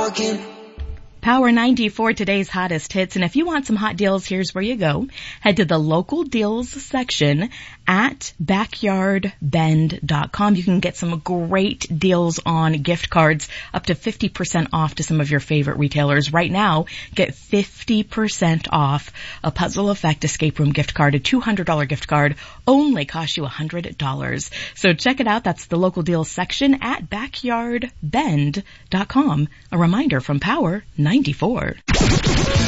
walking. Power 94, today's hottest hits. And if you want some hot deals, here's where you go. Head to the local deals section at backyardbend.com. You can get some great deals on gift cards, up to 50% off to some of your favorite retailers. Right now, get 50% off a Puzzle Effect escape room gift card, a $200 gift card, only costs you $100. So check it out. That's the local deals section at backyardbend.com. A reminder from Power 94.